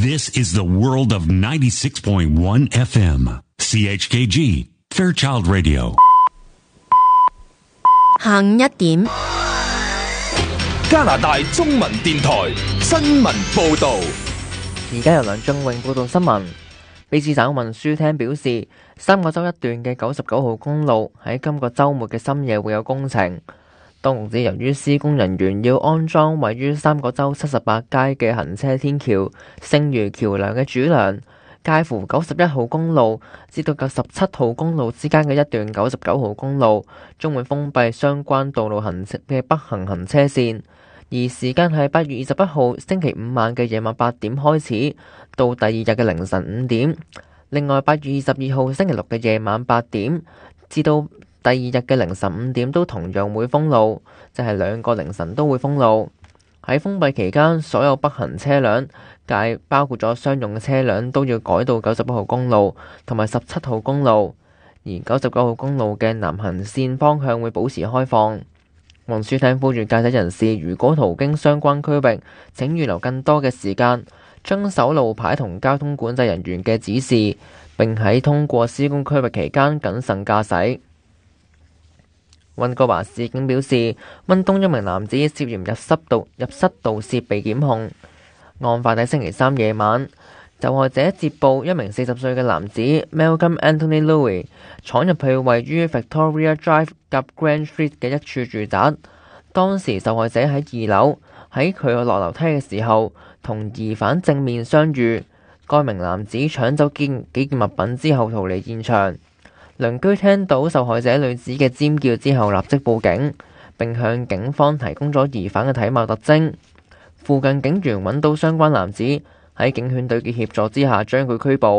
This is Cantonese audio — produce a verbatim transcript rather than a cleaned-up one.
This is the world of ninety-six point one F M. C H K G, Fairchild Radio. 下午一點， 加拿大中文電台新聞報導。 而家由梁俊榮報道新聞。卑詩省運輸廳表示，三個州一段嘅九十九號公路喺今個週末嘅深夜會有工程。當局指，由於施工人員要安裝位於三個州七十八街嘅行車天橋剩餘橋梁嘅主梁，介乎九十一號公路至到九十七號公路之間嘅一段九十九號公路，將會封閉相關道路行車嘅北行行車線。而時間係八月二十一號星期五晚嘅夜晚八點開始，到第二日嘅凌晨五點。另外，八月二十二號星期六嘅夜晚八點至到第二日嘅凌晨五點都同樣會封路，就係兩個凌晨都會封路。喺封閉期間，所有北行車輛，界包括咗商用嘅車輛，都要改到九十一號公路同埋十七號公路，而九十九號公路嘅南行線方向會保持開放。運輸廳呼籲駕駛人士，如果途經相關區域，請預留更多嘅時間，遵守路牌同交通管制人員嘅指示，並喺通過施工區域期間謹慎駕駛。溫哥華市警表示，溫東一名男子涉嫌入室盜入室盜竊被檢控。案發喺星期三夜晚，受害者接報一名四十歲嘅男子 Malcolm Anthony Louis 闖入去位於 Victoria Drive 及 Grand Street 嘅一處住宅。當時受害者喺二樓，喺佢落樓梯嘅時候，同疑犯正面相遇。該名男子搶走幾幾件物品之後逃離現場。鄰居聽到受害者女子嘅尖叫之後，立即報警，並向警方提供咗疑犯嘅體貌特徵。附近警員揾到相關男子，喺警犬隊嘅協助之下將佢拘捕。